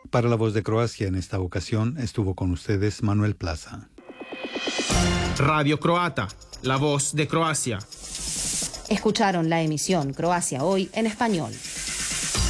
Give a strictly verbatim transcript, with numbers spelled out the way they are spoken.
Para La Voz de Croacia, en esta ocasión estuvo con ustedes Manuel Plaza. Radio Croata, La Voz de Croacia. Escucharon la emisión Croacia Hoy en español.